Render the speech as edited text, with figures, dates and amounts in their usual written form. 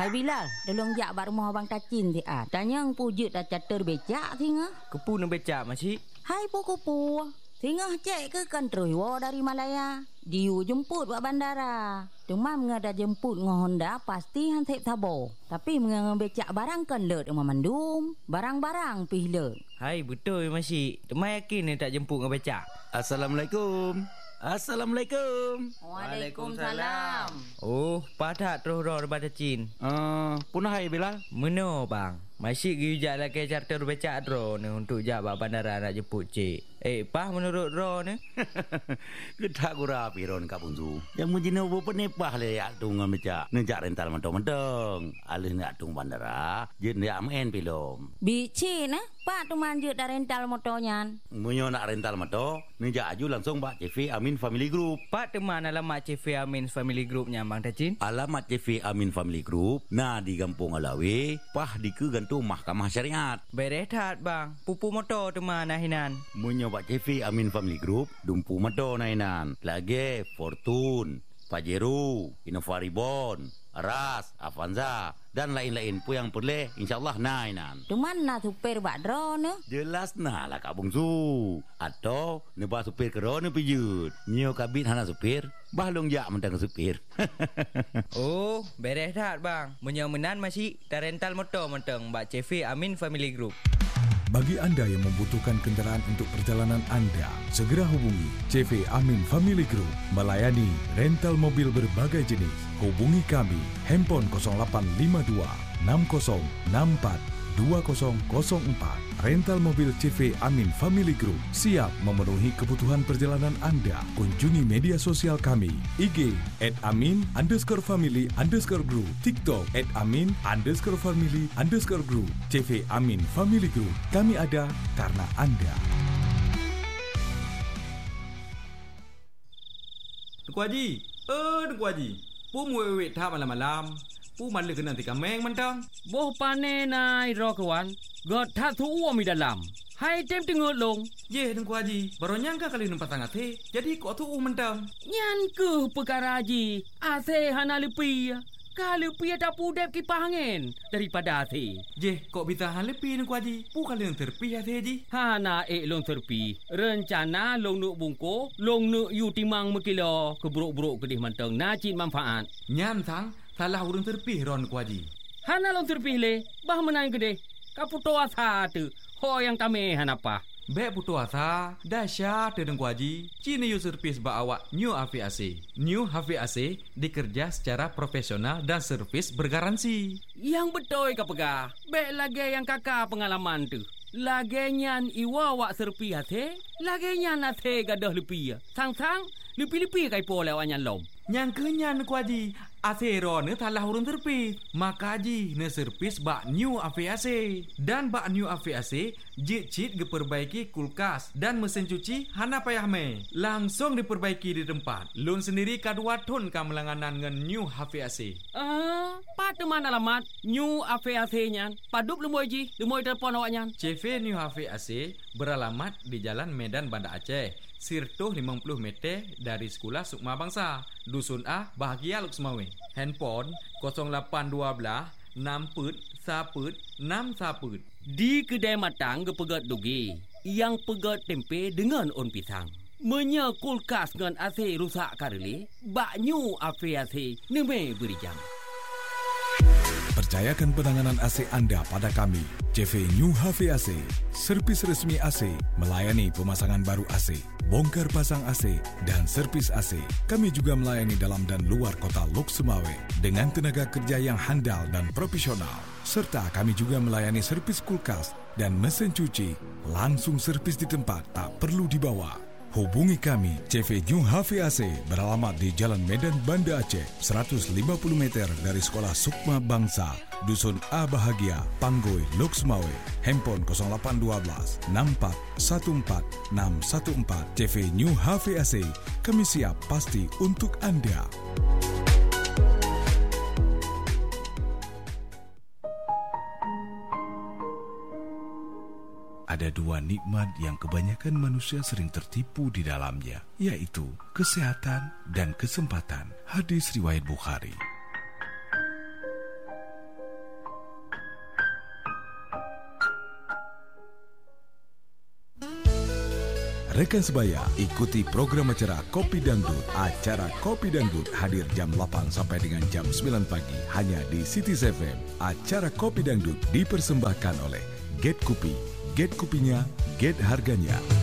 Hai Bilal, tolong jak bak rumah abang Tacin ti ah. Tanya ang pujut dah catur becak tinga. Kepu nak becak masih? Hai puku. Tinga cek ke kantroi wo dari Malaya. Diu jemput buat bandara. Cuma menga dah jemput ngah Honda pasti hansip sabo. Tapi menga becak barang kan let memandum. Barang-barang pih let. Hai betul masih. Temai yakin ni tak jemput ngah becak. Assalamualaikum. Waalaikumsalam. Oh, padat terus roh daripada Cin. Punah hai Bilal. Meno bang. Masih gijak lagi charter becak ro ni untuk jak bak bandara nak jemput cik. Pah menurut ro ni? Kedak gura piron ka Bungsu. Yang menjina ubo penepah le yak tung becak. Nejak rental mentong-mentong. Alih nak tung bandara, je nak main pilom. Bici nah, Pak tu manjut dah rental motornya. Munyo nak rental motor, nejak aju langsung Pak CV Amin Family Group. Pak teman alamat CV Amin Family Groupnya Bang Tacin. Alamat CV Amin Family Group, nah di Kampung Alawi, pah di ke gantung Mahkamah Syariat. Berehat bang, pupu motor teman nahinan. Munyo Pak CV Amin Family Group, dumpu motor nahinan. Lagi Fortune, Pajero, Innova Reborn, Aras, Avanza dan lain-lain pun yang boleh insyaallah nainan. Tu mana supir bak dro ne? Jelas nah lah Kak Bungsu. Atau nebah supir kerana pijut. Nyo kabit hana supir, bahlong jak mentang supir. Oh, berehat bang. Menyomenan masih dah rental motor mentang Mbak CV Amin Family Group. Bagi anda yang membutuhkan kendaraan untuk perjalanan anda, segera hubungi CV Amin Family Group, melayani rental mobil berbagai jenis. Hubungi kami, handphone 0852 6064 2004. Rental mobil CV Amin Family Group siap memenuhi kebutuhan perjalanan anda. Kunjungi media sosial kami, IG @amin_family_group, TikTok @amin_family_group. CV Amin Family Group, kami ada karena anda. Tuku Haji, Tuku Haji, pu muwek tak malam-malam. Pu malu kena tika meng mentang. Boh pane nai ro kawan. God tak tu mi dalam. Hai tem tengok long. Ye Tuku Haji, baru nyangka kali nampak sangat he. Jadi kok tu mentang. Nyan ke perkara haji. Ase hana lepi. Kalau pi tak pudep kipas angin daripada ase. Je, kok bisa hal lepi Tuku Haji. Pu kali yang terpi ase Haji. Hana long terpi. Rencana long nuk bungko, long nuk yu timang mekilo keburuk-buruk kedih mentang najin manfaat. Nyan sang salah urang terpi ron Tuku Haji. Hana long terpi le, bah menang kedih. Kaputo asa tu. Ho yang tame hanapa. Bek putu asa, dahsyat Tuku Haji. Cina yu servis ba awak New HVAC. New HVAC dikerja secara profesional dan servis bergaransi. Yang betul ka pegah. Bek lagi yang kakak pengalaman tu. Lagi nyan iwa wak serpi hati. Lagi nyan hati gadah lepi. Sang-sang lepi-lepi kai po lewat nyan lom. Yang kenyan Tuku Haji. Asero ne salah urang terpi. Maka Haji ne servis bak New HVAC. Dan bak New HVAC jit-jit diperbaiki kulkas dan mesin cuci hana payah me. Langsung diperbaiki di tempat. Lun sendiri kadua ton ka melanganan ngan New HVAC. Pada mana alamat New HVAC nyan? Padup lemoy ji, lemoy telefon awak nyan. CV New HVAC beralamat di Jalan Medan Banda Aceh. Sirtuh 50 meter dari Sekolah Sukma Bangsa. Dusun A, Bahagia Luksmawe. Handphone 0812 6 Di kedai matang ke pegat dugi. Yang pegat tempe dengan on pisang. Menya kulkas dengan AC rusak kareli. Bak New HVAC neme beri jam. Percayakan penanganan AC anda pada kami, CV New HVAC, servis resmi AC, melayani pemasangan baru AC, bongkar pasang AC, dan servis AC. Kami juga melayani dalam dan luar kota Lok Sumawe dengan tenaga kerja yang handal dan profesional. Serta kami juga melayani servis kulkas dan mesin cuci. Langsung servis di tempat, tak perlu dibawa. Hubungi kami, CV New HVAC beralamat di Jalan Medan Banda Aceh, 150 meter dari Sekolah Sukma Bangsa, Dusun A Bahagia, Panggoi, Lok Sumawe. Handphone 0812 64 14 614. CV New HVAC, kami siap pasti untuk anda. Ada dua nikmat yang kebanyakan manusia sering tertipu di dalamnya, yaitu kesehatan dan kesempatan. Hadis riwayat Bukhari. Rekan sebaya, ikuti program acara Kopi Dangdut. Acara Kopi Dangdut hadir jam 8 sampai dengan jam 9 pagi hanya di Cities FM. Acara Kopi Dangdut dipersembahkan oleh Get Kopi. Get kopinya, get harganya.